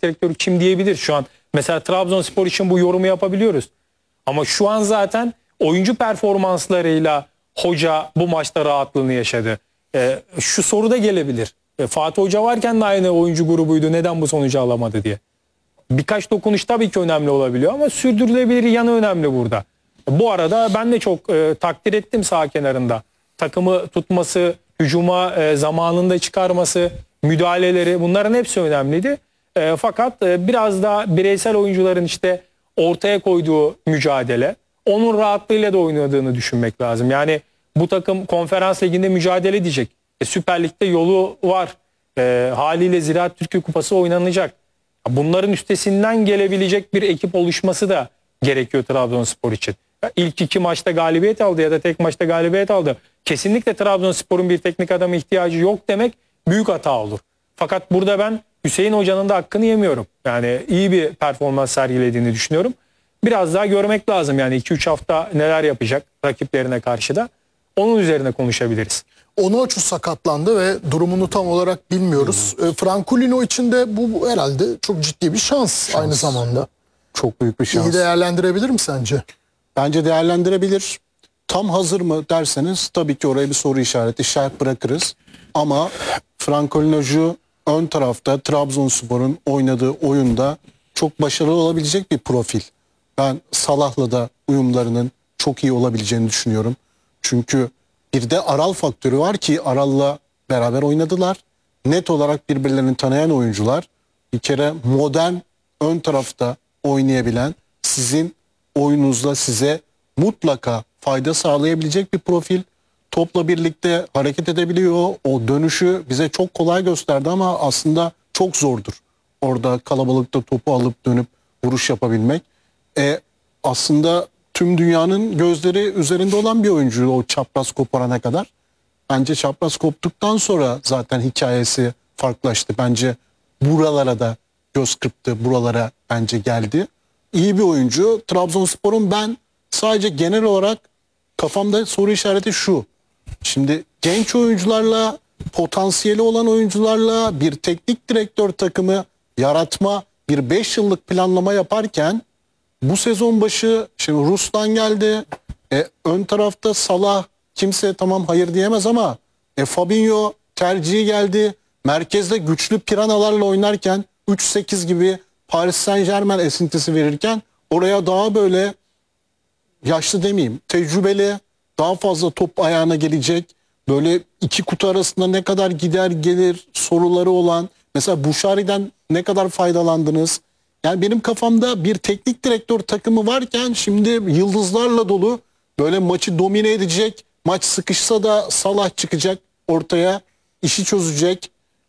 direktörü kim diyebilir şu an? Mesela Trabzonspor için bu yorumu yapabiliyoruz. Ama şu an zaten oyuncu performanslarıyla hoca bu maçta rahatlığını yaşadı. Şu soru da gelebilir. Fatih Hoca varken de aynı oyuncu grubuydu. Neden bu sonucu alamadı diye. Birkaç dokunuş tabii ki önemli olabiliyor ama sürdürülebilir yanı önemli burada. Bu arada ben de çok takdir ettim sağ kenarında. Takımı tutması, hücuma zamanında çıkarması, müdahaleleri, bunların hepsi önemliydi. Fakat biraz daha bireysel oyuncuların işte ortaya koyduğu mücadele, onun rahatlığıyla da oynadığını düşünmek lazım. Yani bu takım Konferans Ligi'nde mücadele edecek. Süper Lig'de yolu var. Haliyle Ziraat Türkiye Kupası oynanacak. Bunların üstesinden gelebilecek bir ekip oluşması da gerekiyor Trabzonspor için. İlk 2 maçta galibiyet aldı ya da tek maçta galibiyet aldı. Kesinlikle Trabzonspor'un bir teknik adama ihtiyacı yok demek büyük hata olur. Fakat burada ben Hüseyin Hoca'nın da hakkını yemiyorum. Yani iyi bir performans sergilediğini düşünüyorum. Biraz daha görmek lazım yani 2-3 hafta neler yapacak rakiplerine karşı da. Onun üzerine konuşabiliriz. Onuachu sakatlandı ve durumunu tam olarak bilmiyoruz. Franculino için de bu herhalde çok ciddi bir şans aynı zamanda. Çok büyük bir şans. İyi değerlendirebilir mi sence? Bence değerlendirebilir. Tam hazır mı derseniz tabii ki oraya bir soru işareti şart bırakırız. Ama Franculino ön tarafta Trabzonspor'un oynadığı oyunda çok başarılı olabilecek bir profil. Ben Salah'la da uyumlarının çok iyi olabileceğini düşünüyorum. Çünkü bir de Aral faktörü var ki Aral'la beraber oynadılar. Net olarak birbirlerini tanıyan oyuncular. Bir kere modern ön tarafta oynayabilen, sizin oyununuzla size mutlaka fayda sağlayabilecek bir profil. Topla birlikte hareket edebiliyor. O dönüşü bize çok kolay gösterdi ama aslında çok zordur. Orada kalabalıkta topu alıp dönüp vuruş yapabilmek. Aslında tüm dünyanın gözleri üzerinde olan bir oyuncu o çapraz koparana kadar. Bence çapraz koptuktan sonra zaten hikayesi farklılaştı. Bence buralara da göz kırptı, buralara bence geldi. İyi bir oyuncu. Trabzonspor'un ben sadece genel olarak kafamda soru işareti şu. Şimdi genç oyuncularla, potansiyeli olan oyuncularla bir teknik direktör takımı yaratma, bir 5 yıllık planlama yaparken bu sezon başı şimdi Ruslan geldi. Ön tarafta Salah, kimse tamam hayır diyemez ama Fabinho tercihi geldi. Merkezde güçlü piranalarla oynarken 3-8 gibi Paris Saint-Germain esintisi verirken oraya daha böyle yaşlı demeyeyim, tecrübeli, daha fazla top ayağına gelecek. Böyle iki kutu arasında ne kadar gider gelir soruları olan. Mesela Buşari'den ne kadar faydalandınız? Yani benim kafamda bir teknik direktör takımı varken şimdi yıldızlarla dolu, böyle maçı domine edecek. Maç sıkışsa da Salah çıkacak ortaya, işi çözecek.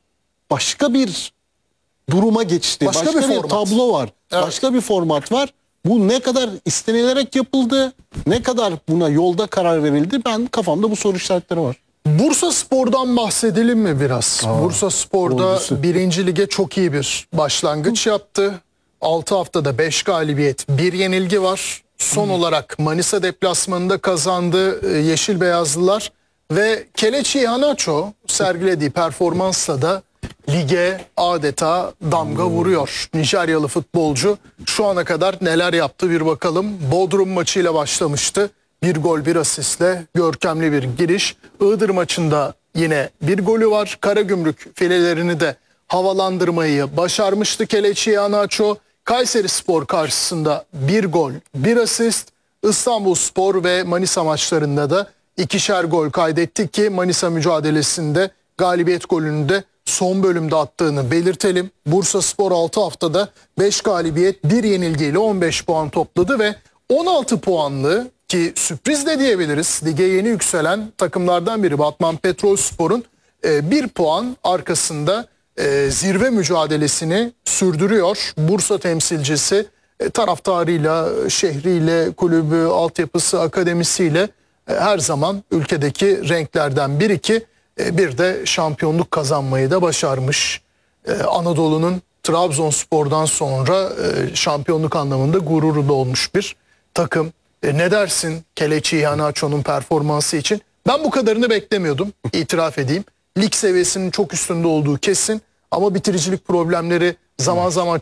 Başka bir duruma geçti. Başka bir tablo var. Evet. Başka bir format var. Bu ne kadar istenilerek yapıldı, ne kadar buna yolda karar verildi, ben kafamda bu soru işaretleri var. Bursaspor'dan bahsedelim mi biraz? Bursaspor'da 1. Lige çok iyi bir başlangıç yaptı. 6 haftada 5 galibiyet, 1 yenilgi var. Son olarak Manisa deplasmanında kazandı Yeşil Beyazlılar ve Kelechi Iheanacho sergilediği performansla da lige adeta damga vuruyor. Nijeryalı futbolcu şu ana kadar neler yaptı bir bakalım. Bodrum maçıyla başlamıştı. 1 gol 1 asistle görkemli bir giriş. Iğdır maçında yine 1 golü var. Karagümrük filelerini de havalandırmayı başarmıştı Kelechi Iheanacho. Kayserispor karşısında 1 gol 1 asist. İstanbulspor ve Manisa maçlarında da 2'şer gol kaydetti ki Manisa mücadelesinde galibiyet golünü de son bölümde attığını belirtelim. Bursaspor 6 haftada 5 galibiyet 1 yenilgiyle 15 puan topladı ve 16 puanlı ki sürpriz de diyebiliriz. Lige yeni yükselen takımlardan biri Batman Petrolspor'un 1 puan arkasında zirve mücadelesini sürdürüyor. Bursa temsilcisi taraftarıyla, şehriyle, kulübü, altyapısı, akademisiyle her zaman ülkedeki renklerden biri ki bir de şampiyonluk kazanmayı da başarmış. Anadolu'nun Trabzonspor'dan sonra şampiyonluk anlamında gururu da olmuş bir takım. Ne dersin Kelechi Iheanacho'nun performansı için? Ben bu kadarını beklemiyordum, itiraf edeyim. Lig seviyesinin çok üstünde olduğu kesin ama bitiricilik problemleri zaman zaman